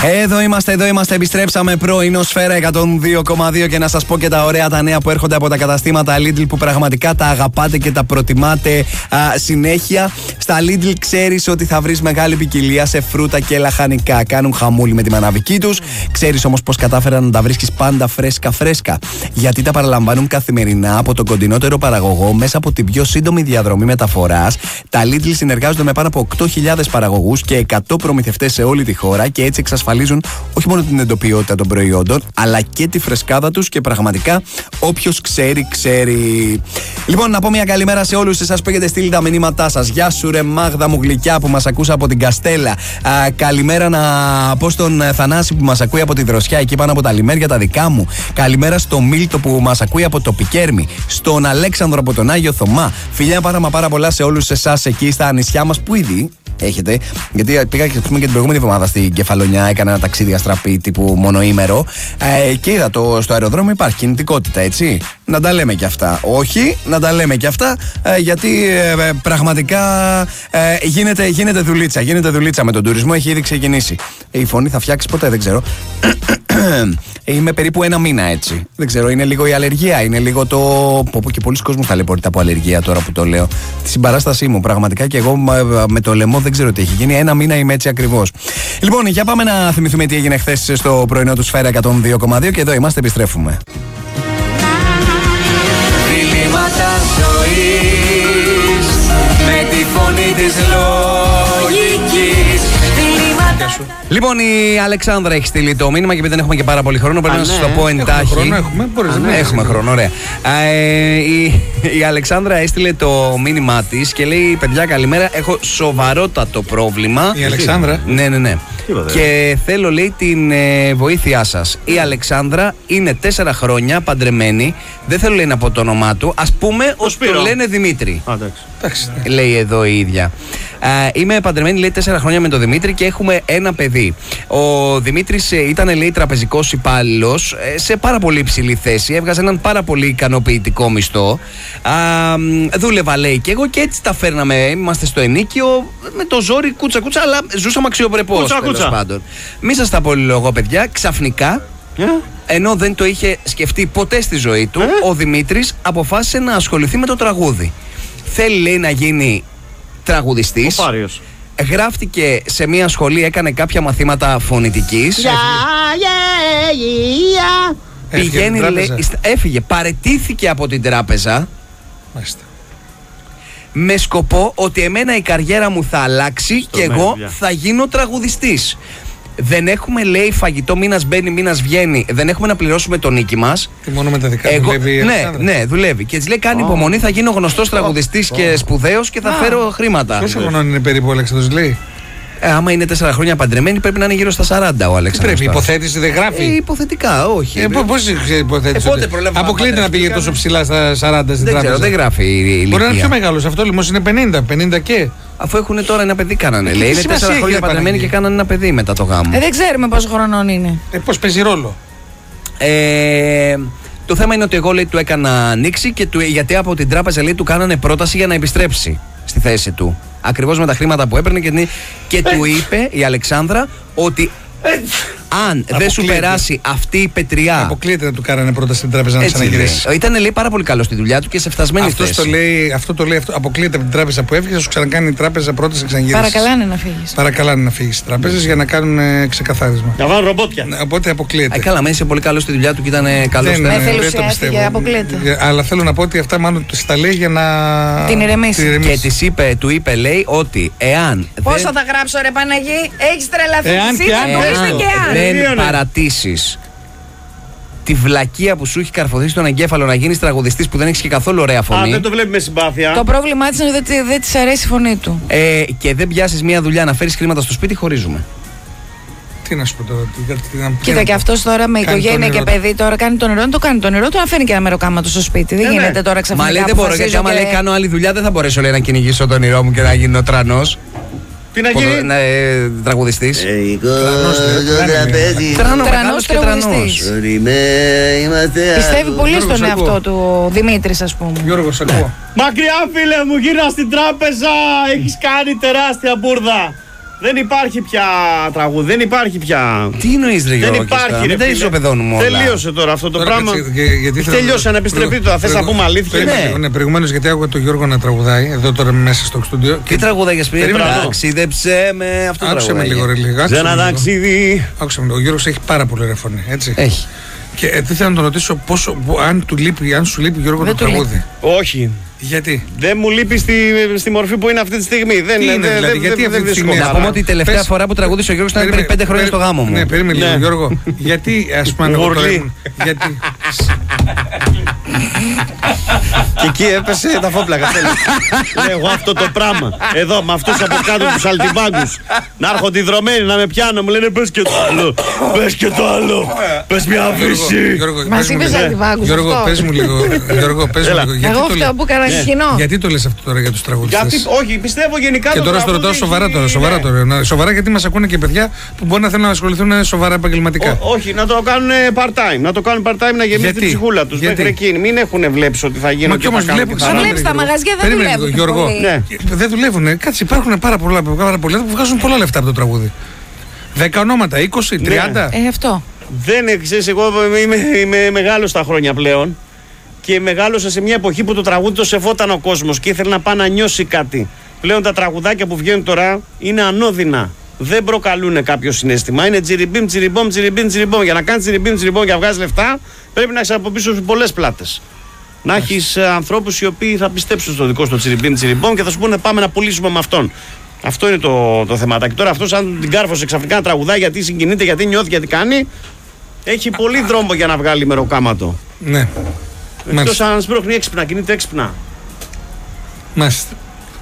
Εδώ είμαστε, επιστρέψαμε πρωινό Σφαίρα 102,2 και να σας πω και τα ωραία τα νέα που έρχονται από τα καταστήματα Lidl που πραγματικά τα αγαπάτε και τα προτιμάτε συνέχεια. Στα Lidl ξέρεις ότι θα βρεις μεγάλη ποικιλία σε φρούτα και λαχανικά. Κάνουν χαμούλη με τη μαναβική τους. Ξέρεις όμως πως κατάφεραν να τα βρίσκεις πάντα φρέσκα. Γιατί τα παραλαμβάνουν καθημερινά από τον κοντινότερο παραγωγό μέσα από την πιο σύντομη διαδρομή μεταφοράς. Τα Lidl συνεργάζονται με πάνω από 8.000 παραγωγούς και 100 προμηθευτές σε όλη τη χώρα και έτσι εξασφαλίζουν όχι μόνο την εντοπιότητα των προϊόντων, αλλά και τη φρεσκάδα τους και πραγματικά όποιος ξέρει. Λοιπόν, να πω μια καλημέρα σε όλους εσάς που έχετε στείλει τα μηνύματά σας. Γεια σου ρε Μάγδα μου γλυκιά που μας ακούσα από την Καστέλα. Καλημέρα να πω στον Θανάση που μας ακούει από τη Δροσιά εκεί πάνω από τα λιμέρια τα δικά μου. Καλημέρα στο Μίλτο που μας ακούει από το Πικέρμι. Στον Αλέξανδρο από τον Άγιο Θωμά. Φιλιά πάρα πολλά σε όλους εσάς εκεί στα νησιά μας που ήδη έχετε. Γιατί πήγα και την προηγούμενη εβδομάδα στην Κεφαλονιά, έκανα ένα ταξίδι αστραπή τύπου μονοήμερο και είδα στο αεροδρόμιο υπάρχει κινητικότητα, έτσι. Να τα λέμε και αυτά. Όχι, να τα λέμε και αυτά γιατί πραγματικά γίνεται δουλίτσα με τον τουρισμό, έχει ήδη ξεκινήσει. Η φωνή θα φτιάξει ποτέ, δεν ξέρω. Είμαι περίπου ένα μήνα έτσι. Δεν ξέρω, είναι λίγο η αλλεργία, είναι λίγο το. Πω και πολλοί κόσμοι ταλαιπωρείται από αλλεργία τώρα που το λέω. Τη συμπαράστασή μου πραγματικά και εγώ με το λαιμό δεν ξέρω τι έχει γίνει. Ένα μήνα είμαι έτσι ακριβώς. Λοιπόν, για πάμε να θυμηθούμε τι έγινε χθες στο πρωινό του Σφαίρα 102,2 και εδώ είμαστε, επιστρέφουμε. Διλήμματα ζωής με τη φωνή της λογικής. Λοιπόν, η Αλεξάνδρα έχει στείλει το μήνυμα και επειδή δεν έχουμε και πάρα πολύ χρόνο, πρέπει να σας το πω εντάχει. Έχουμε χρόνο, ωραία. Η Αλεξάνδρα έστειλε το μήνυμά της και λέει: παιδιά, καλημέρα. Έχω σοβαρότατο πρόβλημα. Η Αλεξάνδρα. Ναι. Και θέλω, λέει, την βοήθειά σας. Η Αλεξάνδρα είναι 4 χρόνια παντρεμένη. Δεν θέλω, λέει, να πω το όνομά του. Ας πούμε ότι το λένε Δημήτρη. Λέει εδώ η ίδια. Είμαι παντρεμένη, λέει, 4 χρόνια με τον Δημήτρη και έχουμε ένα παιδί. Ο Δημήτρης ήταν, λέει, τραπεζικός υπάλληλος σε πάρα πολύ υψηλή θέση. Έβγαζε έναν πάρα πολύ ικανοποιητικό μισθό. Δούλευα, λέει, και εγώ και έτσι τα φέρναμε. Είμαστε στο ενίκιο με το ζόρι κούτσα, αλλά ζούσαμε αξιοπρεπώς. Τέλος πάντων. Μη σας τα πολυλογώ, παιδιά, ξαφνικά. Ενώ δεν το είχε σκεφτεί ποτέ στη ζωή του, ο Δημήτρης αποφάσισε να ασχοληθεί με το τραγούδι. Θέλει, λέει, να γίνει τραγουδιστής. Γράφτηκε σε μια σχολή, έκανε κάποια μαθήματα φωνητικής. Πηγαίνει, λέει, έφυγε, παραιτήθηκε από την τράπεζα. Μάλιστα. Με σκοπό ότι εμένα η καριέρα μου θα αλλάξει και εγώ θα γίνω τραγουδιστής. Δεν έχουμε, λέει, φαγητό, μήνας μπαίνει, μήνας βγαίνει. Δεν έχουμε να πληρώσουμε το νίκη μας. Και μόνο με τα δικά δουλεύει. Ναι, δουλεύει. Και της λέει: κάνει υπομονή, θα γίνω γνωστός τραγουδιστής και σπουδαίος και θα φέρω χρήματα. Πόσο χρονών είναι περίπου ο Αλέξανδρος, λέει? Άμα είναι 4 χρόνια παντρεμένη, πρέπει να είναι γύρω στα 40 ο Αλέξανδρος. Πρέπει, υποθέτηση δεν γράφει. Υποθετικά, όχι. Πώς υποθέτηση? Αποκλείται να πήγε τόσο ψηλά στα 40 στην τράπεζα. Δεν γράφει η ηλικία. Μπορεί να είναι πιο μεγάλος. Αυτό λοιπόν είναι 50 και. Αφού έχουν τώρα ένα παιδί, κάνανε. Λέει είναι 4 χρόνια παντρεμένοι και κάνανε ένα παιδί μετά το γάμο. Δεν ξέρουμε πόσο χρονών είναι. Πώς παίζει ρόλο? Το θέμα είναι ότι εγώ, λέει, του έκανα ανοίξει και γιατί από την τράπεζα, λέει, του κάνανε πρόταση για να επιστρέψει στη θέση του. Ακριβώς με τα χρήματα που έπαιρνε και του είπε η Αλεξάνδρα ότι αν δεν σου περάσει αυτή η πετριά. Αποκλείεται να του κάνανε πρόταση στην τράπεζα να ξαναγυρίσει. Ήταν, λέει, πάρα πολύ καλό στη δουλειά του και σε φτασμένη θέση. Αυτό το λέει. Αποκλείεται από την τράπεζα που έφυγε, θα σου ξανακάνει η τράπεζα πρόταση να ξαναγυρίσει. Παρακαλάνε να φύγει στι τράπεζες για να κάνουν ξεκαθάρισμα. Να βάλουν ρομπότια. Οπότε αποκλείεται. Καλά, μέσα είσαι πολύ καλό στη δουλειά του και ήταν καλό. Δεν το πιστεύω. Αλλά θέλω να πω ότι αυτά μάλλον τα λέει για να την ηρεμήσει. Και του είπε, λέει, ότι εάν. Πόσο θα γράψω, ρε Παναγί, έχει τρελαθεί. Δεν παρατήσεις τη βλακεία που σου έχει καρφωθεί στον εγκέφαλο να γίνεις τραγουδιστής που δεν έχεις και καθόλου ωραία φωνή. Δεν το βλέπει με συμπάθεια. Το πρόβλημά της είναι ότι δεν της αρέσει η φωνή του. Και δεν πιάσεις μια δουλειά να φέρεις χρήματα στο σπίτι, χωρίζουμε. Τι να σου πω τώρα. Κοίτα, και αυτός τώρα με οικογένεια και παιδί τώρα κάνει το νερό, το κάνει το νερό του, να φέρνει και ένα μεροκάματο στο σπίτι. Δεν γίνεται τώρα ξαφνικά. Μα λέει δεν μπορώ, γιατί άμα λέει κάνω άλλη δουλειά δεν θα μπορέσω, λέει, να κυνηγήσω το όνειρό μου και να γίνω τρανός. Τι να γίνει? Τραγουδιστής. Τρανός τραγουδιστής. Πιστεύει πολύ στον εαυτό του Δημήτρης, ας πούμε. Γιώργος, ακούω. Μακριά, φίλε μου, γύρνα στην τράπεζα. Έχεις κάνει τεράστια μπουρδα. Δεν υπάρχει πια τραγούδι, δεν υπάρχει πια. Τι εννοείς ρε Γιώργο? Δεν υπάρχει ρε. Δεν ισοπεδώνουμε όλα. Τελείωσε τώρα αυτό το πράγμα. Γιατί τελειώσει, ανεπιστρεπτεί τώρα. Θες να πούμε αλήθεια? Ναι, προηγουμένως γιατί άκουγα τον Γιώργο να τραγουδάει εδώ τώρα μέσα στο στούντιο. Τι τραγουδάγες πριν? Ταξίδεψε με αυτό το τραγουδάκι. Άκουσε με λίγο ρε λίγο. Σε ένα ταξίδι. Άκουσε με, ο Γιώργος έχει πάρα πολύ ωραία φωνή, έτσι. Έχει. Και τι θέλω να τον ρωτήσω, αν σου λείπει Γιώργο το τραγούδι. Όχι. Γιατί? Δεν μου λείπει στη μορφή που είναι αυτή τη στιγμή. Δεν είναι δηλαδή, γιατί αυτή τη στιγμή? Να πούμε ότι η τελευταία φορά που τραγούδισε ο Γιώργος ήταν πριν 5 χρόνια στο γάμο μου. Ναι, περίμενε λίγο Γιώργο. Γιατί ας πούμε γιατί... Και εκεί έπεσε τα φόπλακα. Λέω εγώ αυτό το πράγμα. Εδώ με αυτούς από κάτω τους αλτιμπάγκους να έρχονται ιδρωμένοι να με πιάνω. Μου λένε πες και το άλλο. Πες και το άλλο. Πες μια βρύση. Μας είπες αλτιμπάγκους. Γιώργο, πες μου λίγο. Εγώ αυτό που έκανα κοινό. Γιατί το λες αυτό τώρα για τους τραγουδιστές? Όχι, πιστεύω γενικά. Και τώρα στο ρωτάω σοβαρά τώρα. Σοβαρά γιατί μας ακούνε και παιδιά που μπορεί να θέλουν να ασχοληθούν σοβαρά επαγγελματικά. Όχι, να το κάνουν part-time. Να το κάνουν part-time να γεμίσει την ψυχούλα τους μέχρι εκείνη. Μην έχουν βλέψει ότι θα γίνουν. Μα κι όμως βλέπουν. Βλέπεις τα μαγαζιά δεν δουλεύουν. Γιώργο, δεν δουλεύουν. Κάτσε, υπάρχουν πάρα πολλά που βγάζουν πολλά λεφτά από το τραγούδι. 10 ονόματα, 20, 30. Αυτό. Δεν ξέρεις, εγώ είμαι μεγάλος στα χρόνια πλέον. Και μεγάλωσα σε μια εποχή που το τραγούδι το σεβόταν ο κόσμος και ήθελε να πάει να νιώσει κάτι. Πλέον τα τραγουδάκια που βγαίνουν τώρα είναι ανώδυνα. Δεν προκαλούν κάποιο συναίσθημα. Είναι τσιριμπίμ, τσιριμπόμ, τσιριμπίμ, τσιριμπόμ. Για να κάνει τσιριμπίμ, τσιριμπόμ και να βγάζει λεφτά, πρέπει να έχει από πίσω πολλές πλάτες. Να έχει ανθρώπους οι οποίοι θα πιστέψουν στο δικό σου το τσιριμπίμ, τσιριμπόμ και θα σου πούνε πάμε να πουλήσουμε με αυτόν. Αυτό είναι το θεματάκι. Τώρα αυτό, αν την κάρφωσε ξαφνικά να τραγουδάει γιατί συγκινείται, γιατί νιώθει, γιατί κάνει, έχει πολύ δρόμο για να βγάλει μεροκάματο. Ναι. Εκτός αν σπρώχνει έξυπνα, κινείται έξυπνα. Μάλιστα.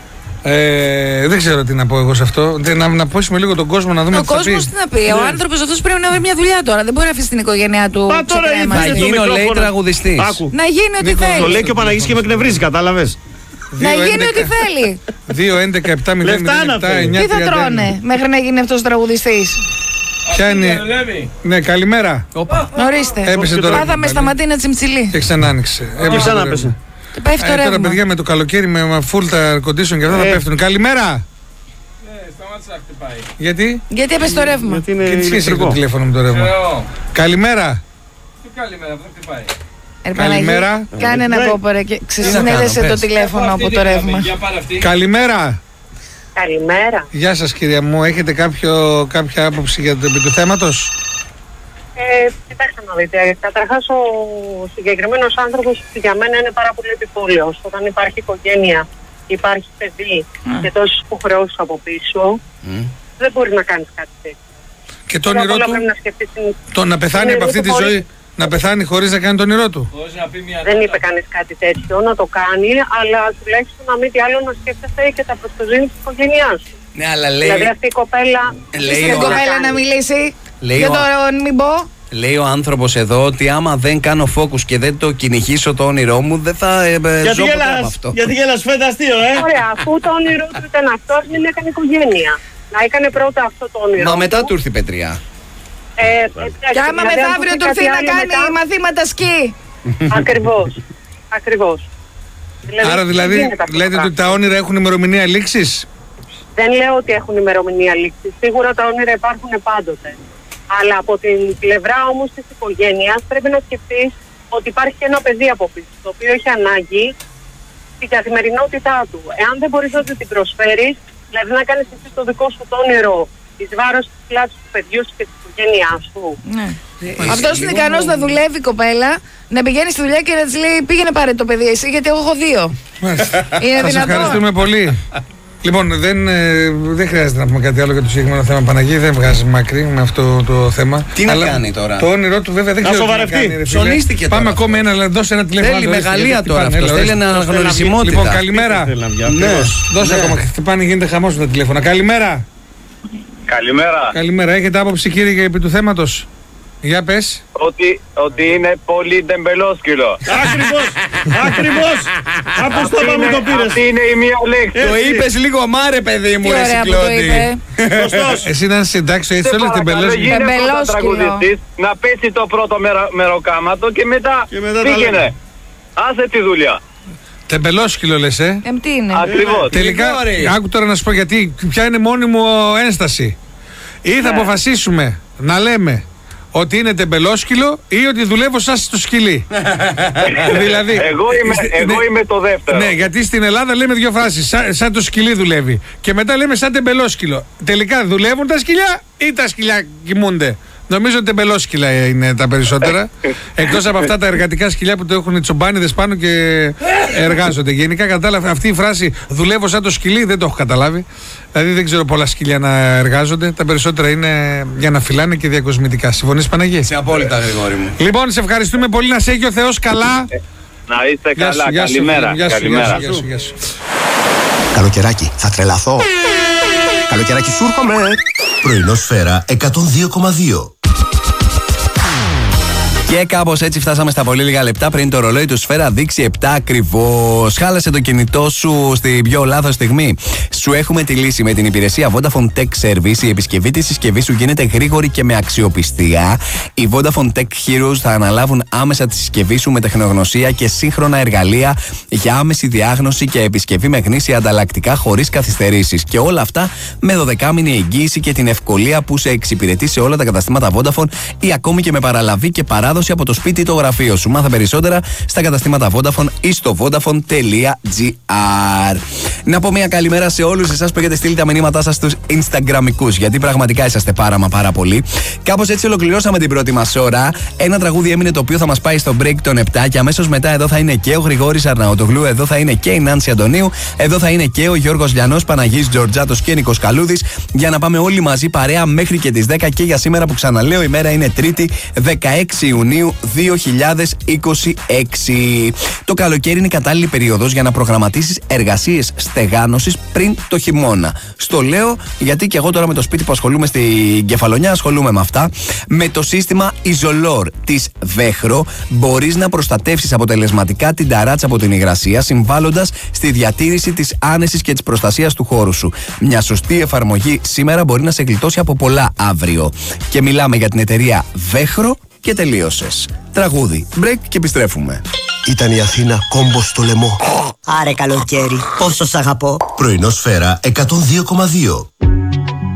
Δεν ξέρω τι να πω εγώ σε αυτό. Να πούσουμε λίγο τον κόσμο να δούμε τι θα πει. Ο κόσμος τι να πει. Ο άνθρωπος αυτός πρέπει να βρει μια δουλειά τώρα. Δεν μπορεί να αφήσει την οικογένειά του. Να γίνω, λέει, τραγουδιστής. Να γίνει ό,τι θέλει. Το λέει και ο Παναγής και με εκνευρίζει, κατάλαβες. Να γίνει ό,τι θέλει. 2-11-7-0-7-9. Τι θα τρώνε μέχρι να γίνει αυτός ο τραγουδιστής? Ποια είναι? Ναι, καλημέρα. Ορίστε. Πάθαμε στα Ματίνα Τσιμτσιλή. Και ξανά άνοιξε. Έπεσε. Τώρα παιδιά με το καλοκαίρι με full τα air condition και αυτά θα πέφτουν. Καλημέρα! Ναι, σταμάτησε να χτυπάει. Γιατί? Γιατί έπεσε το ρεύμα. Και τι σχέση έχει το τηλέφωνο με το ρεύμα? Καλημέρα! Τι καλημέρα, δεν χτυπάει. Καλημέρα! Κάνε ένα κόπορε και ξεσυνέδεσε το τηλέφωνο από το ρεύμα. Καλημέρα! Καλημέρα. Γεια σας κυρία μου, έχετε κάποια άποψη για το επί του θέματος? Κοιτάξτε να δείτε, καταρχάς ο συγκεκριμένος άνθρωπος για μένα είναι πάρα πολύ επιπόλαιος. Όταν υπάρχει οικογένεια, υπάρχει παιδί και τόσες υποχρεώσεις από πίσω, δεν μπορεί να κάνεις κάτι τέτοιο. Και το όνειρό του, να πεθάνει από αυτή τη ζωή, να πεθάνει χωρίς να κάνει το όνειρό του. Δεν είπε κανείς κάτι τέτοιο, να το κάνει, αλλά τουλάχιστον να μην τι άλλο να σκέφτεται και τα προστοζήνη της οικογένειάς του. Ναι, αλλά λέει... Δηλαδή αυτή η κοπέλα... Στην κοπέλα να μιλήσει, για το μην πω. Λέει ο άνθρωπος εδώ ότι άμα δεν κάνω focus και δεν το κυνηγήσω το όνειρό μου, δεν θα ζω ποτέ από αυτό. Γιατί γέλας, φαίνεται αστείο, Ωραία, αφού το όνειρό του ήταν αυτό, μην έκανε οικογένεια. Να έκανε πρώτα αυτό το όνειρο. Μα μετά του ήρθε η πετριά. Και άμα μεθαύριο του ήρθε να κάνει μαθήματα σκι. Ακριβώς. Άρα δηλαδή λέτε ότι τα όνειρα έχουν ημερομηνία λήξης? Δεν λέω ότι έχουν ημερομηνία λήξης. Σίγουρα τα όνειρα υπάρχουν πάντοτε. Αλλά από την πλευρά όμως της οικογένειας πρέπει να σκεφτείς ότι υπάρχει και ένα παιδί από πίσω, το οποίο έχει ανάγκη την καθημερινότητά του. Εάν δεν μπορείς να την προσφέρεις, δηλαδή να κάνεις εσύ το δικό σου το όνειρο εις βάρος της πλάτης του παιδιού σου και της οικογένειάς σου. Ναι. Αυτός είναι ικανός να δουλεύει η κοπέλα, να πηγαίνει στη δουλειά και να της λέει πήγαινε πάρε το παιδί εσύ γιατί εγώ έχω 2. Σας ευχαριστούμε πολύ. Λοιπόν, δεν χρειάζεται να πούμε κάτι άλλο για το συγκεκριμένο θέμα. Παναγί δεν βγάζει μακρύ με αυτό το θέμα. Τι να κάνει τώρα? Το όνειρό του βέβαια δεν ξέρω τι να κάνει. Ψωνίστηκε τώρα. Πάμε ακόμη ένα, δώσε ένα τηλέφωνο. Θέλει μεγαλεία τώρα αυτός, θέλει αναγνωρισιμότητα. Λοιπόν, καλημέρα. Ναι. Δώσε ακόμα, χτυπάνε, γίνεται χαμός με τα τηλέφωνα. Καλημέρα. Καλημέρα, έχετε άποψη κύριε για επί του θέματος? Για πες. Ότι είναι πολύ ντεμπελόσκυλο. Ακριβώς. Από στο μου το πήρες. Αυτή είναι η μία λέξη. Το είπες λίγο μάρε παιδί μου, ρε Συκλώτη. Εσύ να είσαι εντάξει, έτσι όλες τεμπελόσκυλο. Είναι πρώτα τραγουδιστής, να πέσει το πρώτο μεροκάματο και μετά πήγαινε. Άσε τη δουλειά. Τεμπελόσκυλο λες, Τι είναι. Ακριβώς. Τελικά, άκου τώρα να σου πω γιατί, ποια είναι μόνη μου ένσταση. Ή θα αποφασίσουμε να λέμε ότι είναι τεμπελόσκυλο ή ότι δουλεύω σαν στο σκυλί. Δηλαδή, εγώ είμαι το δεύτερο. Ναι, γιατί στην Ελλάδα λέμε δύο φράσεις. Σαν το σκυλί δουλεύει. Και μετά λέμε σαν τεμπελόσκυλο. Τελικά δουλεύουν τα σκυλιά ή τα σκυλιά κοιμούνται? Νομίζω ότι τεμπελόσκυλα είναι τα περισσότερα. Εκτός από αυτά τα εργατικά σκυλιά που το έχουν οι τσομπάνιδες πάνω και εργάζονται. Γενικά κατάλαβα αυτή η φράση δουλεύω σαν το σκυλί, δεν το έχω καταλάβει. Δηλαδή δεν ξέρω πολλά σκυλιά να εργάζονται. Τα περισσότερα είναι για να φυλάνε και διακοσμητικά. Συμφωνείς, Παναγί? Σε απόλυτα, Γρηγόρη μου. Λοιπόν, σε ευχαριστούμε πολύ, να σε έχει ο Θεός καλά. Να είστε καλά. Καλημέρα. Γεια σου. Καλοκαιράκι, θα τρελαθώ. Καλοκαιράκι, σου έρχομαι. Πρωινό Σφαίρα 102,2. Και κάπως έτσι φτάσαμε στα πολύ λίγα λεπτά πριν το ρολόι του Σφαίρα δείξει 7 ακριβώς. Χάλασε το κινητό σου στην πιο λάθος στιγμή? Σου έχουμε τη λύση με την υπηρεσία Vodafone Tech Service. Η επισκευή της συσκευής σου γίνεται γρήγορη και με αξιοπιστία. Οι Vodafone Tech Heroes θα αναλάβουν άμεσα τη συσκευή σου με τεχνογνωσία και σύγχρονα εργαλεία για άμεση διάγνωση και επισκευή με γνήσια ανταλλακτικά χωρίς καθυστερήσεις. Και όλα αυτά με 12μηνη εγγύηση και την ευκολία που σε εξυπηρετεί σε όλα τα καταστήματα Vodafone ή ακόμη και με παραλαβή και παράδοση από το σπίτι ή το γραφείο σου. Μάθε περισσότερα στα καταστήματα Vodafone ή στο vodafone.gr. Να πω μια καλημέρα σε όλους εσάς που έχετε στείλει τα μηνύματά σας στους Instagramικούς, γιατί πραγματικά είσαστε πάρα πολύ. Κάπως έτσι ολοκληρώσαμε την πρώτη μας ώρα. Ένα τραγούδι έμεινε το οποίο θα μας πάει στο break των 7 και αμέσως μετά εδώ θα είναι και ο Γρηγόρης Αρναουτογλου, εδώ θα είναι και η Νάνση Αντωνίου, εδώ θα είναι και ο Γιώργος Λιανός, Παναγής Τζορτζάτος και Νίκος Καλούδης, για να πάμε όλοι μαζί παρέα μέχρι και τις 10 και για σήμερα που ξαναλέω η μέρα είναι Τρίτη 16 Ιουνίου 2026. Το καλοκαίρι είναι η κατάλληλη περίοδος για να προγραμματίσεις εργασίες στεγάνωσης πριν το χειμώνα. Στο λέω γιατί και εγώ τώρα με το σπίτι που ασχολούμαι στην Κεφαλονιά ασχολούμαι με αυτά. Με το σύστημα Isolor της Βέχρο μπορείς να προστατεύσεις αποτελεσματικά την ταράτσα από την υγρασία, συμβάλλοντας στη διατήρηση της άνεσης και της προστασίας του χώρου σου. Μια σωστή εφαρμογή σήμερα μπορεί να σε γλιτώσει από πολλά αύριο. Και μιλάμε για την εταιρεία Βέχρο και τελείωσες. Τραγούδι, break και επιστρέφουμε. Ήταν η Αθήνα κόμπος στο λαιμό. Άρε καλοκαίρι, πόσο σ' αγαπώ. Πρωινό Σφαίρα 102,2.